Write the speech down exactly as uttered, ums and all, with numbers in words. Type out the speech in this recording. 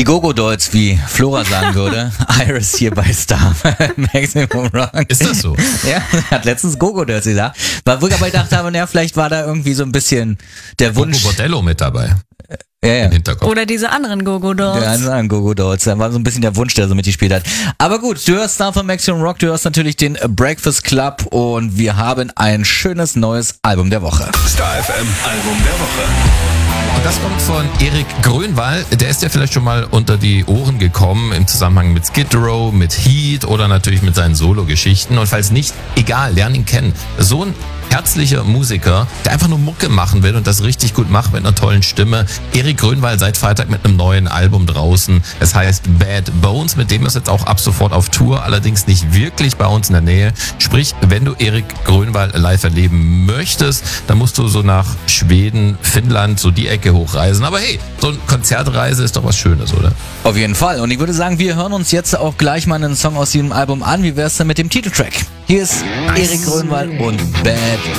Die Go-Go Dolls, wie Flora sagen würde. Iris hier bei Star Maximum Rock. Ist das so? Ja, hat letztens Go-Go Dolls gesagt. Wo ich aber gedacht habe, naja, vielleicht war da irgendwie so ein bisschen der Wunsch. Gogo Bordello mit dabei. Ja, ja. Im Hinterkopf. Oder diese anderen Go-Go-Dolls. Der anderen Go-Go Dolls. Da war so ein bisschen der Wunsch, der so mitgespielt hat. Aber gut, du hörst Star von Maximum Rock, du hörst natürlich den Breakfast Club und wir haben ein schönes neues Album der Woche. Star F M Album der Woche. Und das kommt von Erik Grönwall. Der ist ja vielleicht schon mal unter die Ohren gekommen im Zusammenhang mit Skid Row, mit Heat oder natürlich mit seinen Solo-Geschichten. Und falls nicht, egal, lern ihn kennen. So ein herzlicher Musiker, der einfach nur Mucke machen will und das richtig gut macht mit einer tollen Stimme. Erik Grönwall seit Freitag mit einem neuen Album draußen. Es heißt Bad Bones, mit dem ist jetzt auch ab sofort auf Tour, allerdings nicht wirklich bei uns in der Nähe. Sprich, wenn du Erik Grönwall live erleben möchtest, dann musst du so nach Schweden, Finnland, so die Ecke hochreisen. Aber hey, so eine Konzertreise ist doch was Schönes, oder? Auf jeden Fall. Und ich würde sagen, wir hören uns jetzt auch gleich mal einen Song aus diesem Album an. Wie wär's denn mit dem Titeltrack? Hier ist Erik Grönwall und Bad